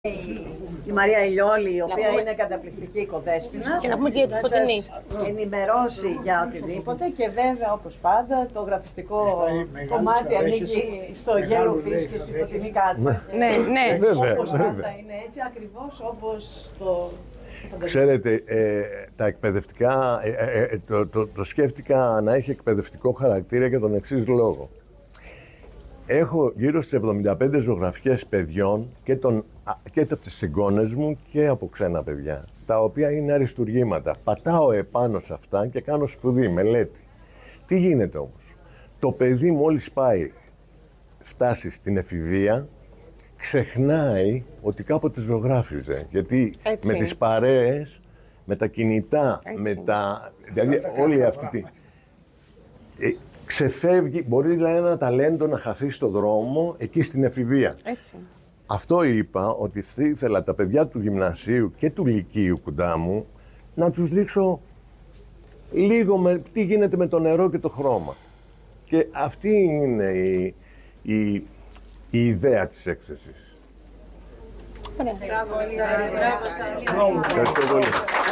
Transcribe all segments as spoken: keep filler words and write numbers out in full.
Η Μαρία Ηλιόλη, η οποία είναι καταπληκτική οικοδέσποινα, και να πούμε και για τη Φωτεινή. Θα ενημερώσει για οτιδήποτε και βέβαια, όπως πάντα, το γραφιστικό κομμάτι ανήκει στο Yellow Fish και στη Φωτεινή Κάτσα. Ναι, ναι. Βέβαια, Όπως βέβαια. πάντα είναι έτσι, ακριβώς όπως το... Ξέρετε, ε, τα εκπαιδευτικά, ε, ε, το, το, το σκέφτηκα να έχει εκπαιδευτικό χαρακτήρα για τον εξής λόγο. Έχω γύρω στις εβδομήντα πέντε ζωγραφιές παιδιών και, τον, και από τις εγγόνες μου και από ξένα παιδιά, τα οποία είναι αριστουργήματα. Πατάω επάνω σε αυτά και κάνω σπουδή, μελέτη. Τι γίνεται όμως? Το παιδί μόλις πάει, φτάσει στην εφηβεία, ξεχνάει ότι κάποτε ζωγράφιζε. Γιατί Έτσι. με τις παρέες, με τα κινητά, Έτσι. με τα... Δηλαδή όλη αυτή τη... Ε, ξεφεύγει, μπορεί δηλαδή ένα ταλέντο να χαθεί στο δρόμο εκεί στην εφηβεία. Έτσι. Αυτό είπα, ότι ήθελα τα παιδιά του γυμνασίου και του λυκείου κοντά μου να τους δείξω λίγο με, τι γίνεται με το νερό και το χρώμα. Και αυτή είναι η, η, η ιδέα της έκθεσης. Ωραία. Ευχαριστώ πολύ.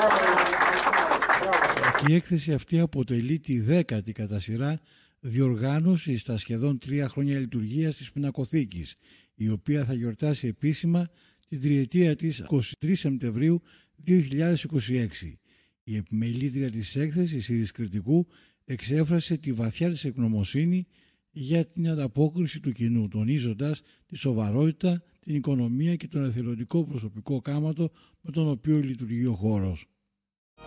Η έκθεση αυτή αποτελεί τη δέκατη κατά σειρά διοργάνωση στα σχεδόν τρία χρόνια λειτουργίας της Πινακοθήκης, η οποία θα γιορτάσει επίσημα την τριετία της είκοσι τρεις Σεπτεμβρίου δύο χιλιάδες είκοσι έξι. Η επιμελήτρια της έκθεσης, Ιρής Κρητικού, εξέφρασε τη βαθιά της ευγνωμοσύνη για την ανταπόκριση του κοινού, τονίζοντας τη σοβαρότητα, την οικονομία και τον εθελοντικό προσωπικό κάματο με τον οποίο λειτουργεί ο χώρος.